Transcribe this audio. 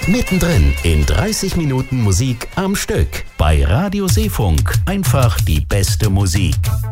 Mittendrin in 30 Minuten Musik am Stück. Bei Radio Seefunk. Einfach die beste Musik.